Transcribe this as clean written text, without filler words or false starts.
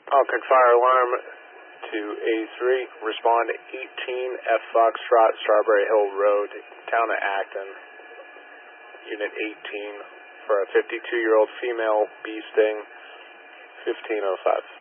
Falcon Fire Alarm to A3. Respond 18 F Foxtrot, Strawberry Hill Road, Town of Acton. Unit 18 for a 52-year-old female bee sting, 1505.